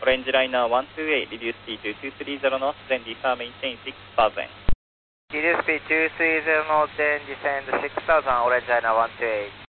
Orange liner 128, reduce speed to 230 knots, then descend maintain 6000. Reduce speed 230 knots, then descend 6000, Orange liner 128.